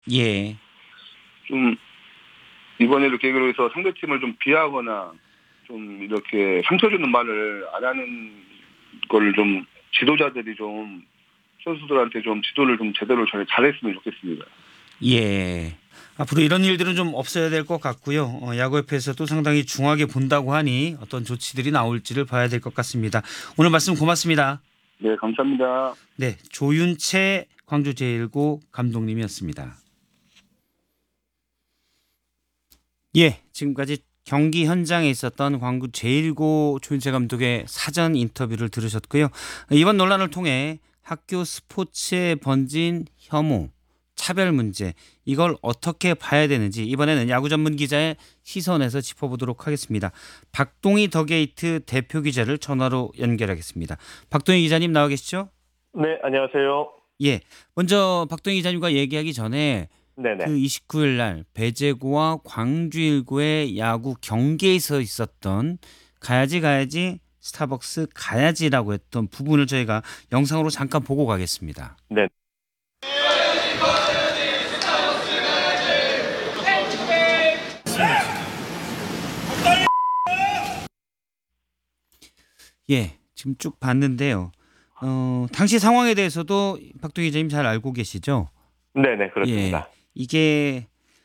예. 좀 이번에도 계기로 해서 상대팀을 좀 비하하거나 좀 이렇게 상처 주는 말을 안 하는 거를 좀 지도자들이 좀 선수들한테 좀 지도를 좀 제대로 잘했으면 좋겠습니다. 예. 앞으로 이런 일들은 좀 없어야 될 것 같고요. 야구협회에서도 상당히 중하게 본다고 하니 어떤 조치들이 나올지를 봐야 될 것 같습니다. 오늘 말씀 고맙습니다. 네, 감사합니다. 네, 조윤채 광주 제1고 감독님이었습니다. 예, 지금까지 경기 현장에 있었던 광주 제1고 조윤채 감독의 사전 인터뷰를 들으셨고요. 이번 논란을 통해 학교 스포츠에 번진 혐오, 차별 문제 이걸 어떻게 봐야 되는지 이번에는 야구 전문 기자의 시선에서 짚어보도록 하겠습니다. 박동희 더게이트 대표 기자를 전화로 연결하겠습니다. 박동희 기자님 나와 계시죠? 네, 안녕하세요. 예, 먼저 박동희 기자님과 얘기하기 전에 네네. 그 29일 날 배제고와 광주일고의 야구 경기에서 있었던 가야지 스타벅스 가야지라고 했던 부분을 저희가 영상으로 잠깐 보고 가겠습니다. 네. 예, 지금 쭉 봤는데요. 당시 상황에 대해서도 박동희 기자님 잘 알고 계시죠? 네네, 그렇습니다. 예, 이게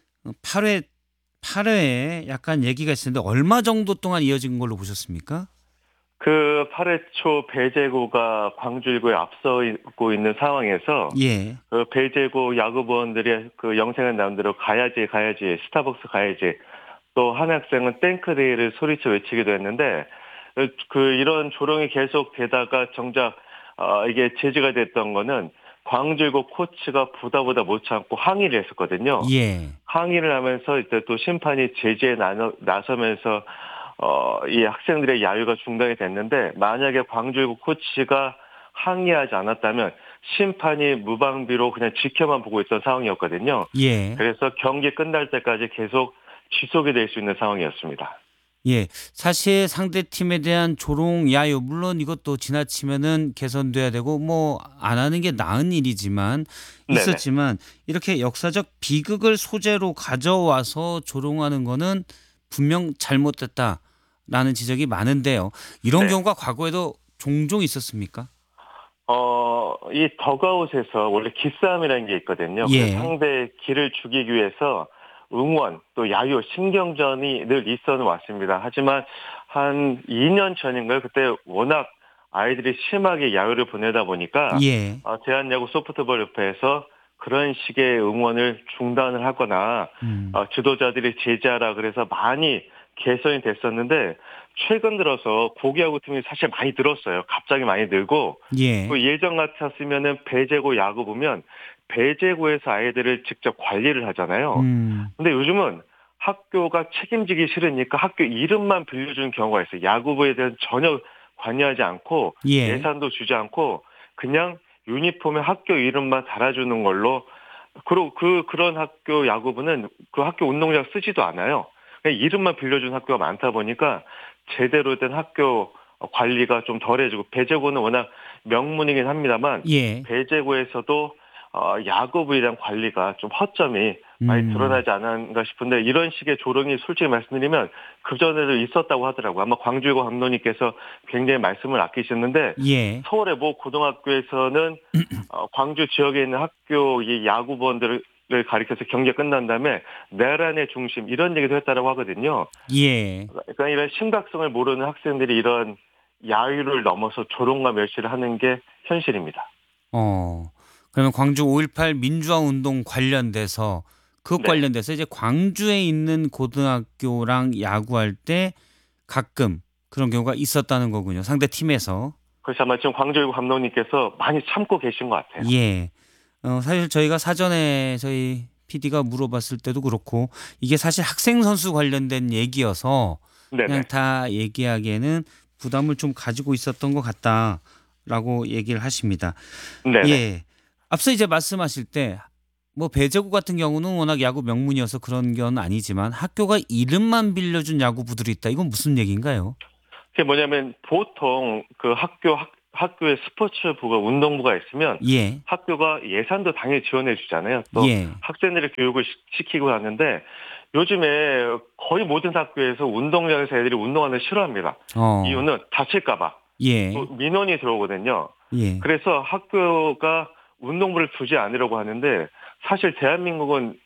8회에 약간 얘기가 있었는데 얼마 정도 동안 이어진 걸로 보셨습니까? 그 8회 초 배제고가 광주일고에 앞서고 있는 상황에서 예, 그 배제고 야구부원들이 그 영상에 나온 대로 가야지 스타벅스 가야지 또 한 학생은 땡크데이를 소리쳐 외치기도 했는데 이런 조롱이 계속 되다가 정작 이게 제지가 됐던 거는 광주일고 코치가 보다 못 참고 항의를 했었거든요. 예, 항의를 하면서 이제 또 심판이 제지에 나서면서 이 학생들의 야유가 중단이 됐는데 만약에 광주일고 코치가 항의하지 않았다면 심판이 무방비로 그냥 지켜만 보고 있던 상황이었거든요. 예. 그래서 경기 끝날 때까지 계속 지속이 될 수 있는 상황이었습니다. 예, 사실 상대 팀에 대한 조롱 야유 물론 이것도 지나치면은 개선돼야 되고 뭐 안 하는 게 나은 일이지만 있었지만 이렇게 역사적 비극을 소재로 가져와서 조롱하는 거는 분명 잘못됐다라는 지적이 많은데요. 이런 네. 경우가 과거에도 종종 있었습니까? 이 덕아웃에서 원래 기싸움이라는 게 있거든요. 예. 그래서 상대 기를 죽이기 위해서 응원 또 야유 신경전이 늘 있어는 왔습니다. 하지만 한 2년 전인가요? 그때 워낙 아이들이 심하게 야유를 보내다 보니까 예. 대한야구 소프트볼 협회에서 그런 식의 응원을 중단을 하거나 음. 지도자들이 제재하라 그래서 많이 개선이 됐었는데 최근 들어서 고기야구 팀이 사실 많이 늘었어요. 갑자기 많이 늘고 예. 예전 같았으면은 배제고 야구 보면 배제고에서 아이들을 직접 관리를 하잖아요. 근데 요즘은 학교가 책임지기 싫으니까 학교 이름만 빌려주는 경우가 있어요. 야구부에 대해서 전혀 관여하지 않고 예. 예산도 주지 않고 그냥 유니폼에 학교 이름만 달아주는 걸로 그리고 그런 학교 야구부는 그 학교 운동장 쓰지도 않아요. 그냥 이름만 빌려준 학교가 많다 보니까 제대로 된 학교 관리가 좀 덜해지고 배제고는 워낙 명문이긴 합니다만 예. 배제고에서도 야구부에 대한 관리가 좀 허점이 많이 드러나지 않았는가 싶은데 이런 식의 조롱이 솔직히 말씀드리면 그전에도 있었다고 하더라고요. 아마 광주일고 감독님께서 굉장히 말씀을 아끼셨는데 예. 서울의 모 고등학교에서는 광주 지역에 있는 학교 이 야구부원들을 가리켜서 경기가 끝난 다음에 내란의 중심 이런 얘기도 했다라고 하거든요. 예. 그러니까 이런 심각성을 모르는 학생들이 이런 야유를 넘어서 조롱과 멸시를 하는 게 현실입니다. 그러면 광주 5.18 민주화 운동 관련돼서 관련돼서 이제 광주에 있는 고등학교랑 야구할 때 가끔 그런 경우가 있었다는 거군요. 상대 팀에서. 그래서 아마 지금 광주일고 감독님께서 많이 참고 계신 것 같아요. 예. 사실 저희가 사전에 저희 PD가 물어봤을 때도 그렇고 이게 사실 학생 선수 관련된 얘기여서 그냥 다 얘기하기에는 부담을 좀 가지고 있었던 것 같다라고 얘기를 하십니다. 네네. 예. 앞서 이제 말씀하실 때 뭐 배제고 같은 경우는 워낙 야구 명문이어서 그런 건 아니지만 학교가 이름만 빌려준 야구부들이 있다. 이건 무슨 얘기인가요? 그게 뭐냐면 보통 그 학교에 스포츠부가 운동부가 있으면 예. 학교가 예산도 당연히 지원해 주잖아요. 또 예. 학생들의 교육을 시키고 하는데 요즘에 거의 모든 학교에서 운동장에서 애들이 운동하는 거 싫어합니다. 이유는 다칠까 봐. 예. 또 민원이 들어오거든요. 예. 그래서 학교가 운동부를 두지 않으려고 하는데 사실 대한민국은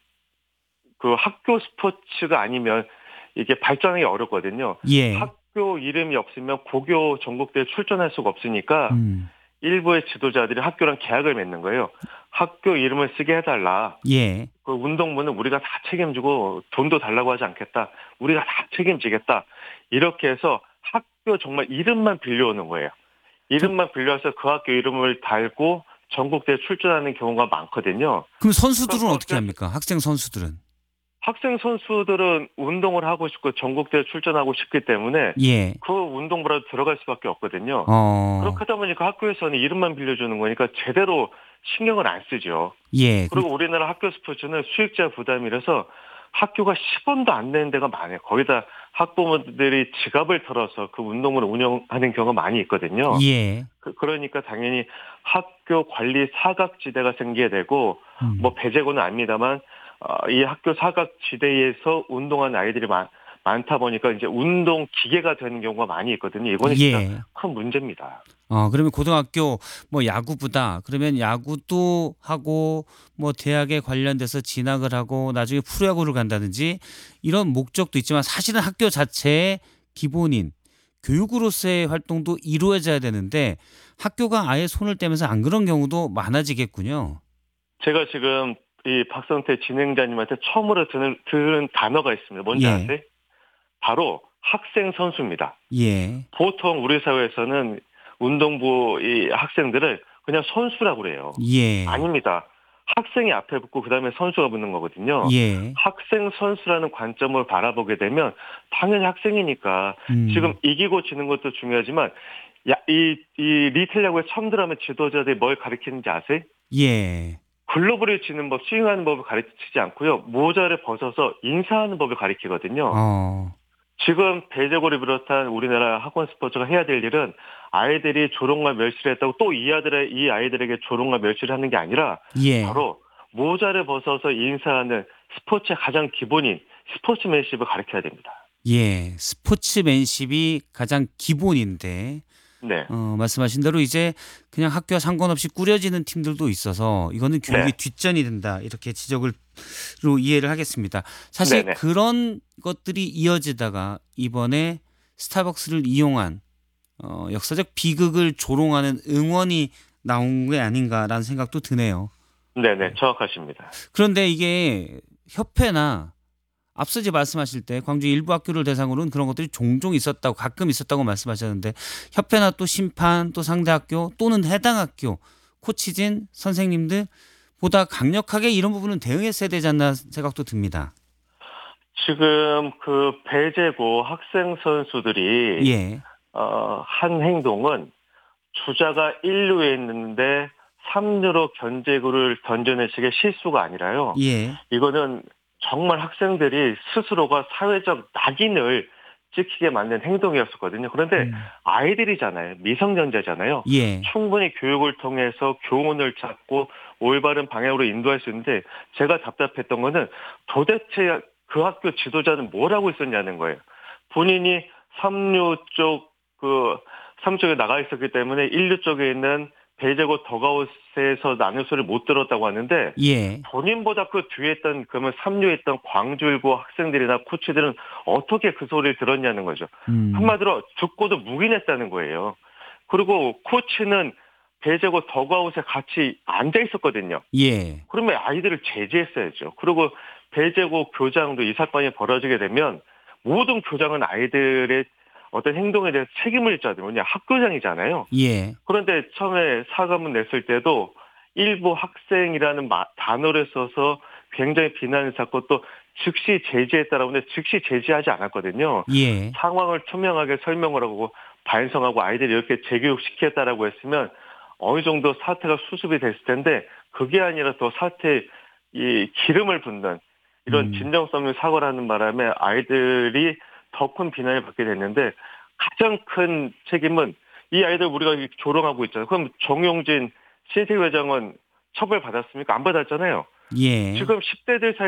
그 학교 스포츠가 아니면 이게 발전하기 어렵거든요. 예. 학교 이름이 없으면 고교 전국대회 출전할 수가 없으니까 음. 일부의 지도자들이 학교랑 계약을 맺는 거예요. 학교 이름을 쓰게 해달라. 예. 그 운동부는 우리가 다 책임지고 돈도 달라고 하지 않겠다. 우리가 다 책임지겠다. 이렇게 해서 학교 정말 이름만 빌려오는 거예요. 이름만 빌려와서 그 학교 이름을 달고 전국대회 출전하는 경우가 많거든요. 그럼 선수들은 그럼 어떻게 합니까? 학생 선수들은? 학생 선수들은 운동을 하고 싶고 전국대회 출전하고 싶기 때문에 예. 그 운동부라도 들어갈 수밖에 없거든요. 어. 그렇게 하다 보니까 학교에서는 이름만 빌려주는 거니까 제대로 신경을 안 쓰죠. 예. 그리고 우리나라 학교 스포츠는 수익자 부담이라서 학교가 10원도 안 내는 데가 많아요. 거의 다 학부모들이 지갑을 털어서 그 운동을 운영하는 경우가 많이 있거든요. 예. 그러니까 당연히 학교 관리 사각지대가 생기게 되고 뭐 음. 배제고는 압니다만 이 학교 사각지대에서 운동하는 아이들이 많다 보니까 이제 운동 기계가 되는 경우가 많이 있거든요. 이거는 진짜 예. 큰 문제입니다. 그러면 고등학교 뭐 야구부다. 그러면 야구도 하고 뭐 대학에 관련돼서 진학을 하고 나중에 프로야구를 간다든지 이런 목적도 있지만 사실은 학교 자체의 기본인 교육으로서의 활동도 이루어져야 되는데 학교가 아예 손을 떼면서 안 그런 경우도 많아지겠군요. 제가 지금 이 박성태 진행자님한테 처음으로 들은 단어가 있습니다. 뭔지 예. 아세요? 바로 학생 선수입니다. 예. 보통 우리 사회에서는 운동부 이 학생들을 그냥 선수라고 그래요. 예. 아닙니다. 학생이 앞에 붙고 그다음에 선수가 붙는 거거든요. 예. 학생 선수라는 관점을 바라보게 되면 당연히 학생이니까 지금 이기고 지는 것도 중요하지만 이 리테일 야구에 처음 들어가면 지도자들이 뭘 가르치는지 아세요? 예. 글러브를 치는 법, 스윙하는 법을 가르치지 않고요. 모자를 벗어서 인사하는 법을 가르치거든요. 어. 지금 배제고를 비롯한 우리나라 학원 스포츠가 해야 될 일은 아이들이 조롱과 멸시를 했다고 또 이 아이들에게 조롱과 멸시를 하는 게 아니라 예. 바로 모자를 벗어서 인사하는 스포츠의 가장 기본인 스포츠맨십을 가르쳐야 됩니다. 예. 스포츠맨십이 가장 기본인데 네. 말씀하신 대로 이제 그냥 학교와 상관없이 꾸려지는 팀들도 있어서 이거는 교육이 네. 뒷전이 된다 이렇게 지적을로 이해를 하겠습니다. 사실 네네. 그런 것들이 이어지다가 이번에 스타벅스를 이용한 역사적 비극을 조롱하는 응원이 나온 게 아닌가라는 생각도 드네요. 네네. 정확하십니다. 그런데 이게 협회나 앞서 이제 말씀하실 때 광주 일부 학교를 대상으로는 그런 것들이 종종 있었다고 가끔 있었다고 말씀하셨는데 협회나 또 심판 또 상대 학교 또는 해당 학교 코치진 선생님들 보다 강력하게 이런 부분은 대응했어야 되지 않나 생각도 듭니다. 지금 그 배제고 학생 선수들이 예. 한 행동은 주자가 1루에 있는데 3루로 견제구를 던져낸 식의 실수가 아니라요. 예. 이거는 정말 학생들이 스스로가 사회적 낙인을 찍히게 만든 행동이었었거든요. 그런데 아이들이잖아요. 미성년자잖아요. 예. 충분히 교육을 통해서 교훈을 찾고 올바른 방향으로 인도할 수 있는데 제가 답답했던 거는 도대체 그 학교 지도자는 뭘 하고 있었냐는 거예요. 본인이 3루 쪽, 3쪽에 나가 있었기 때문에 1루 쪽에 있는 배제고 더가웃에서 나는 소리를 못 들었다고 하는데 예. 본인보다 그 뒤에 있던 그러면 3루에 있던 광주일고 학생들이나 코치들은 어떻게 그 소리를 들었냐는 거죠. 한마디로 듣고도 묵인했다는 거예요. 그리고 코치는 배제고 더가웃에 같이 앉아 있었거든요. 예. 그러면 아이들을 제지했어야죠. 그리고 배제고 교장도 이 사건이 벌어지게 되면 모든 교장은 아이들의 어떤 행동에 대해서 책임을 져야 돼요. 왜냐 학교장이잖아요. 예. 그런데 처음에 사과문 냈을 때도 일부 학생이라는 단어를 써서 굉장히 비난을 샀고 또 즉시 제지했다라고 하는데 즉시 제지하지 않았거든요. 예. 상황을 투명하게 설명을 하고 반성하고 아이들이 이렇게 재교육시켰다라고 했으면 어느 정도 사태가 수습이 됐을 텐데 그게 아니라 또 사태에 이 기름을 붓는 이런 진정성 없는 사과를 하는 바람에 아이들이 더 큰 비난을 받게 됐는데 가장 큰 책임은 이 아이들 우리가 조롱하고 있잖아요. 그럼 정용진 신세계 회장은 처벌 받았습니까? 안 받았잖아요. 예. 지금 10대들 사이